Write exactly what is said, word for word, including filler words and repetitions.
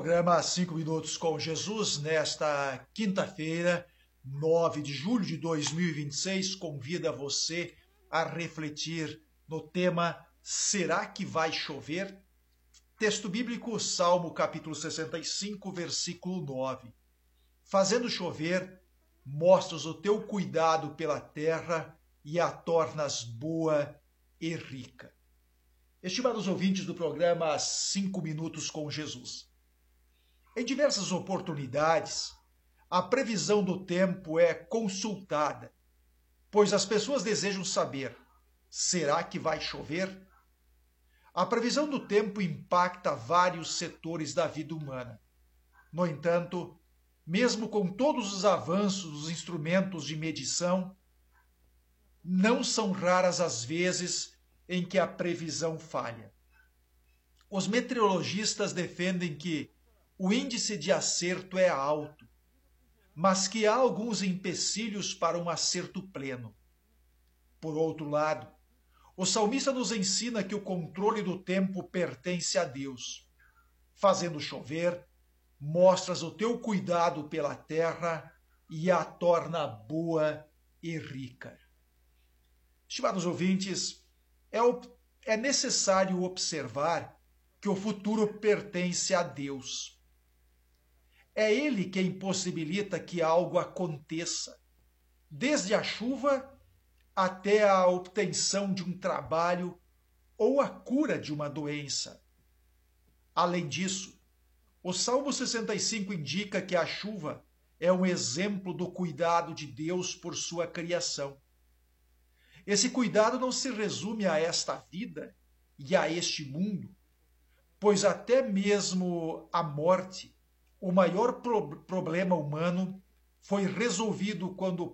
programa Cinco Minutos com Jesus, nesta quinta-feira, nove de julho de dois mil e vinte e seis, convida você a refletir no tema Será que vai chover? Texto bíblico, Salmo capítulo sessenta e cinco, versículo nove. Fazendo chover, mostras o teu cuidado pela terra e a tornas boa e rica. Estimados ouvintes do programa Cinco Minutos com Jesus, em diversas oportunidades, a previsão do tempo é consultada, pois as pessoas desejam saber, será que vai chover? A previsão do tempo impacta vários setores da vida humana. No entanto, mesmo com todos os avanços dos instrumentos de medição, não são raras as vezes em que a previsão falha. Os meteorologistas defendem que o índice de acerto é alto, mas que há alguns empecilhos para um acerto pleno. Por outro lado, o salmista nos ensina que o controle do tempo pertence a Deus. Fazendo chover, mostras o teu cuidado pela terra e a torna boa e rica. Estimados ouvintes, é, é necessário observar que o futuro pertence a Deus. É Ele quem possibilita que algo aconteça, desde a chuva até a obtenção de um trabalho ou a cura de uma doença. Além disso, o Salmo sessenta e cinco indica que a chuva é um exemplo do cuidado de Deus por sua criação. Esse cuidado não se resume a esta vida e a este mundo, pois até mesmo a morte, o maior pro- problema humano, foi resolvido quando